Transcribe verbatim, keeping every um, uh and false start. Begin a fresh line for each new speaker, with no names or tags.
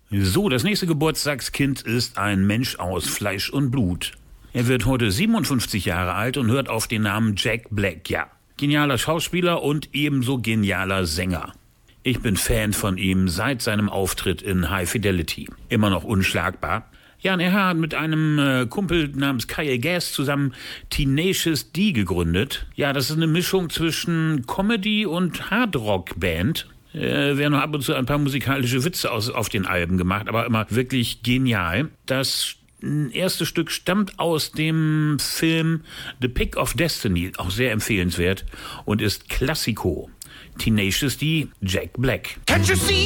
So, das nächste Geburtstagskind ist ein Mensch aus Fleisch und Blut. Er wird heute siebenundfünfzig Jahre alt und hört auf den Namen Jack Black, ja. Genialer Schauspieler und ebenso genialer Sänger. Ich bin Fan von ihm seit seinem Auftritt in High Fidelity. Immer noch unschlagbar. Ja, und er hat mit einem äh, Kumpel namens Kyle Gass zusammen Tenacious D gegründet. Ja, das ist eine Mischung zwischen Comedy und Hardrock-Band. Äh, werden noch ab und zu ein paar musikalische Witze aus, auf den Alben gemacht, aber immer wirklich genial. Das erste Stück stammt aus dem Film The Pick of Destiny, auch sehr empfehlenswert und ist Klassiko. Tenacious D, Jack Black.
Can't you see